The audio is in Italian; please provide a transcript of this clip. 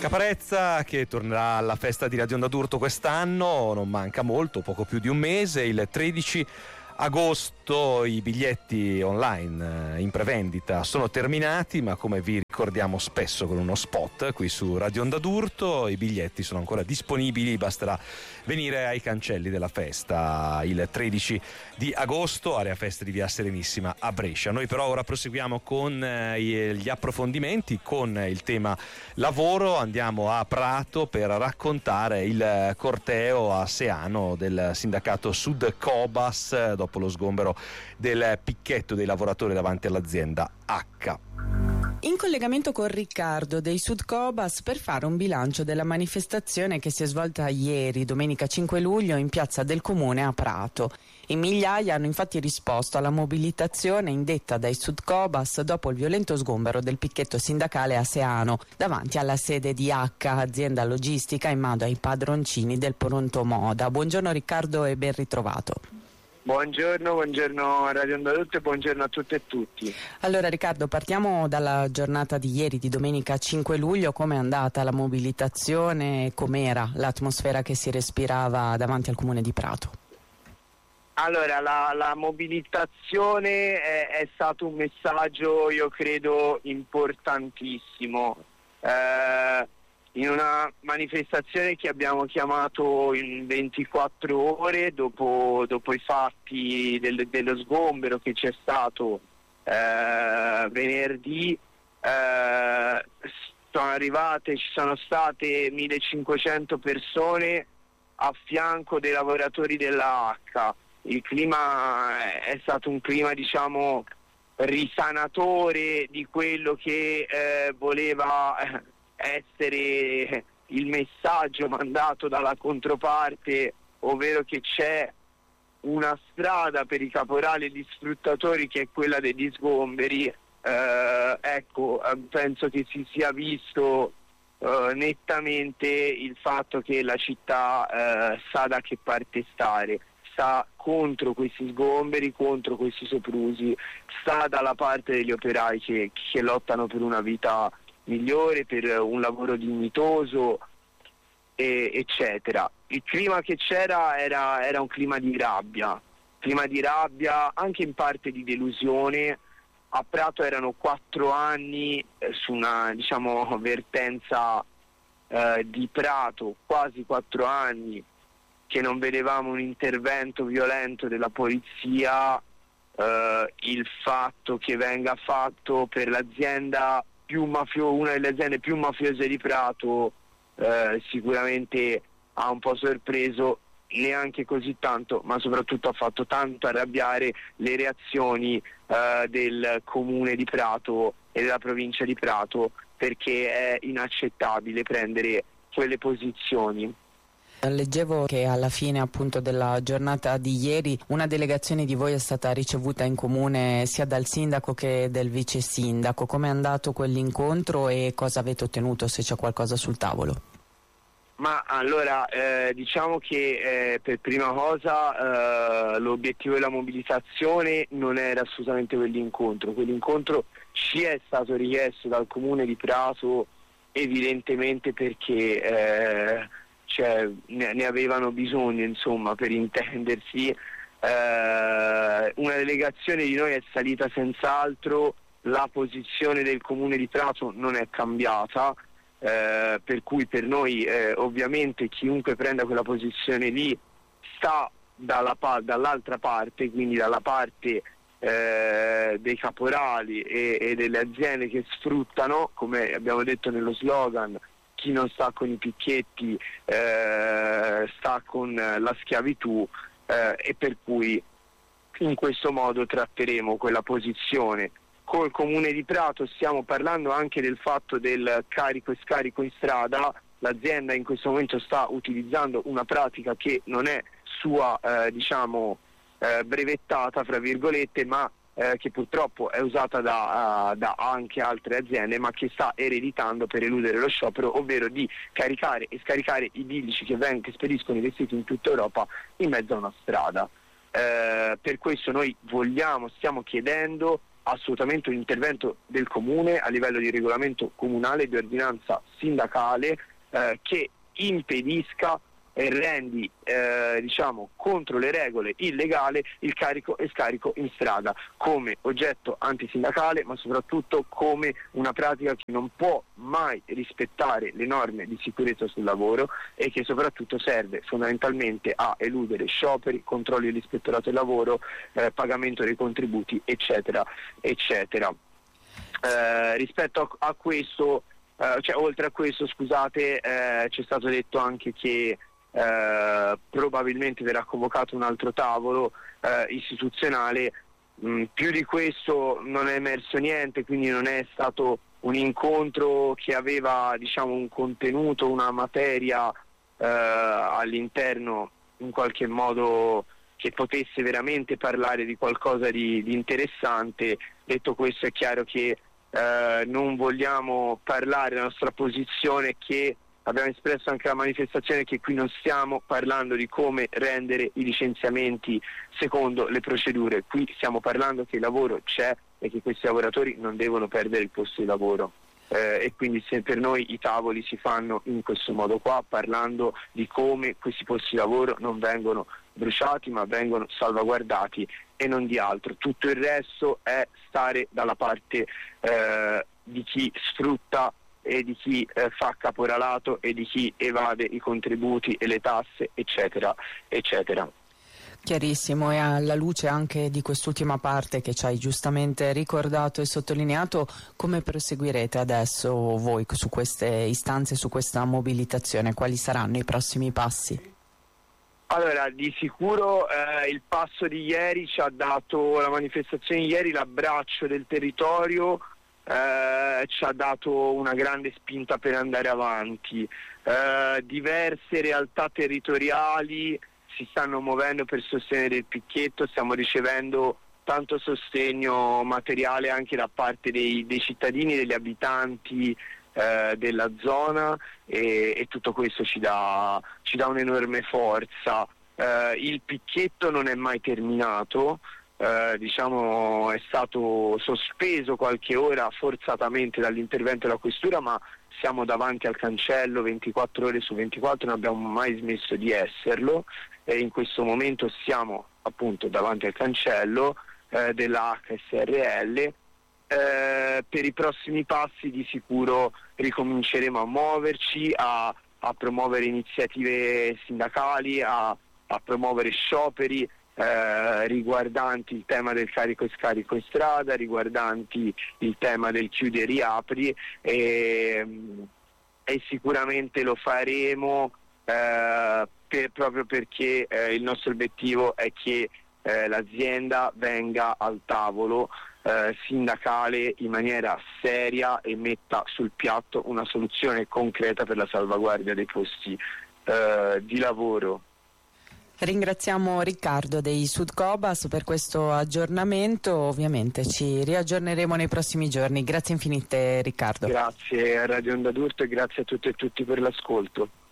Caparezza che tornerà alla festa di Radio Onda d'Urto quest'anno, non manca molto, poco più di un mese, il 13 agosto. I biglietti online in prevendita sono terminati, ma come vi ricordiamo spesso con uno spot qui su Radio Onda d'Urto, i biglietti sono ancora disponibili, basterà venire ai cancelli della festa il 13 di agosto, area festa di Via Serenissima a Brescia. Noi però ora proseguiamo con gli approfondimenti, con il tema lavoro. Andiamo a Prato per raccontare il corteo a Seano del sindacato Sud Cobas dopo lo sgombero del picchetto dei lavoratori davanti all'azienda H. In collegamento con Riccardo dei Sud Cobas per fare un bilancio della manifestazione che si è svolta ieri, domenica 5 luglio, in piazza del Comune a Prato. In migliaia hanno infatti risposto alla mobilitazione indetta dai Sud Cobas dopo il violento sgombero del picchetto sindacale a Seano, davanti alla sede di H, azienda logistica in mano ai padroncini del Pronto Moda. Buongiorno Riccardo e ben ritrovato. Buongiorno a Radio Onda d'Urto e buongiorno a tutte e tutti. Allora Riccardo, partiamo dalla giornata di ieri, di domenica 5 luglio. Com'è andata la mobilitazione? Com'era l'atmosfera che si respirava davanti al Comune di Prato? Allora, la mobilitazione è stato un messaggio, io credo, importantissimo. In una manifestazione che abbiamo chiamato in 24 ore dopo i fatti dello sgombero che c'è stato venerdì, ci sono state 1500 persone a fianco dei lavoratori della H. Il clima è stato un clima, diciamo, risanatore di quello che voleva essere il messaggio mandato dalla controparte, ovvero che c'è una strada per i caporali e gli sfruttatori che è quella degli sgomberi. Penso che si sia visto nettamente il fatto che la città sa da che parte stare, sta contro questi sgomberi, contro questi soprusi, sta dalla parte degli operai che lottano per una vita migliore, per un lavoro dignitoso, eccetera. Il clima che c'era era un clima di rabbia, anche in parte di delusione. A Prato erano 4 anni su una, diciamo, vertenza di Prato, quasi 4 anni che non vedevamo un intervento violento della polizia. Il fatto che venga fatto per l'azienda una delle aziende più mafiose di Prato sicuramente ha un po' sorpreso, neanche così tanto, ma soprattutto ha fatto tanto arrabbiare le reazioni del Comune di Prato e della provincia di Prato, perché è inaccettabile prendere quelle posizioni. Leggevo che alla fine appunto della giornata di ieri una delegazione di voi è stata ricevuta in comune sia dal sindaco che del vice sindaco. Come è andato quell'incontro e cosa avete ottenuto, se c'è qualcosa sul tavolo? Ma allora diciamo che per prima cosa l'obiettivo della mobilitazione non era assolutamente quell'incontro ci è stato richiesto dal Comune di Prato evidentemente perché ne avevano bisogno, insomma, per intendersi. Una delegazione di noi è salita senz'altro, la posizione del Comune di Prato non è cambiata, per cui per noi ovviamente chiunque prenda quella posizione lì sta dall'altra parte, quindi dalla parte dei caporali e delle aziende che sfruttano, come abbiamo detto nello slogan. Chi non sta con i picchetti sta con la schiavitù, e per cui in questo modo tratteremo quella posizione. Col Comune di Prato stiamo parlando anche del fatto del carico e scarico in strada. L'azienda in questo momento sta utilizzando una pratica che non è sua, brevettata, fra virgolette, ma che purtroppo è usata da anche altre aziende, ma che sta ereditando per eludere lo sciopero, ovvero di caricare e scaricare i bilici che spediscono i vestiti in tutta Europa in mezzo a una strada. Per questo noi stiamo chiedendo assolutamente un intervento del comune a livello di regolamento comunale, di ordinanza sindacale, che impedisca e rendi contro le regole illegale il carico e scarico in strada come oggetto antisindacale, ma soprattutto come una pratica che non può mai rispettare le norme di sicurezza sul lavoro e che soprattutto serve fondamentalmente a eludere scioperi, controlli dell'ispettorato del lavoro, pagamento dei contributi, eccetera, eccetera. Rispetto a questo, oltre a questo, scusate, c'è stato detto anche che probabilmente verrà convocato un altro tavolo istituzionale. Più di questo non è emerso niente, quindi non è stato un incontro che aveva un contenuto, una materia all'interno in qualche modo che potesse veramente parlare di qualcosa di interessante. Detto questo, è chiaro che non vogliamo parlare, la nostra posizione, che abbiamo espresso anche la manifestazione, che qui non stiamo parlando di come rendere i licenziamenti secondo le procedure, qui stiamo parlando che il lavoro c'è e che questi lavoratori non devono perdere il posto di lavoro. E quindi per noi i tavoli si fanno in questo modo qua, parlando di come questi posti di lavoro non vengono bruciati ma vengono salvaguardati e non di altro. Tutto il resto è stare dalla parte di chi sfrutta e di chi fa caporalato e di chi evade i contributi e le tasse, eccetera, eccetera. Chiarissimo, e alla luce anche di quest'ultima parte che ci hai giustamente ricordato e sottolineato, come proseguirete adesso voi su queste istanze, su questa mobilitazione? Quali saranno i prossimi passi? Allora, di sicuro il passo di ieri ci ha dato, la manifestazione di ieri, l'abbraccio del territorio, ci ha dato una grande spinta per andare avanti. Diverse realtà territoriali si stanno muovendo per sostenere il picchetto, stiamo ricevendo tanto sostegno materiale anche da parte dei cittadini, degli abitanti della zona, e tutto questo ci dà un'enorme forza. Il picchetto non è mai terminato. È stato sospeso qualche ora forzatamente dall'intervento della questura, ma siamo davanti al cancello 24 ore su 24, non abbiamo mai smesso di esserlo, e in questo momento siamo appunto davanti al cancello della HSRL. Per i prossimi passi di sicuro ricominceremo a muoverci, a promuovere iniziative sindacali, a promuovere scioperi riguardanti il tema del carico e scarico in strada, riguardanti il tema del chiudi e riapri, e sicuramente lo faremo proprio perché il nostro obiettivo è che l'azienda venga al tavolo sindacale in maniera seria e metta sul piatto una soluzione concreta per la salvaguardia dei posti di lavoro. Ringraziamo Riccardo dei Sudcobas per questo aggiornamento, ovviamente ci riaggiorneremo nei prossimi giorni. Grazie infinite Riccardo. Grazie a Radio Onda d'Urto e grazie a tutte e tutti per l'ascolto.